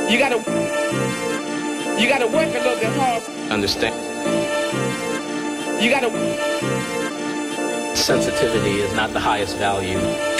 You gotta work a little bit hard. Understand. You gotta. Sensitivity is not the highest value.